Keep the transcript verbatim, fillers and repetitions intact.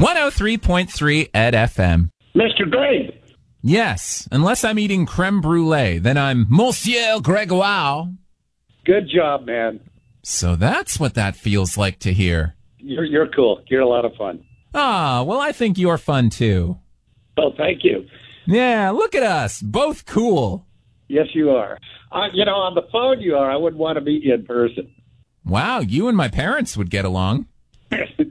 one oh three point three at F M. Mister Greg. Yes, unless I'm eating creme brulee, then I'm Monsieur Gregoire. Good job, man. So that's what that feels like to hear. You're you're cool. You're a lot of fun. Ah, well, I think you're fun, too. Oh, thank you. Yeah, look at us. Both cool. Yes, you are. Uh, you know, on the phone you are. I wouldn't want to meet you in person. Wow, you and my parents would get along.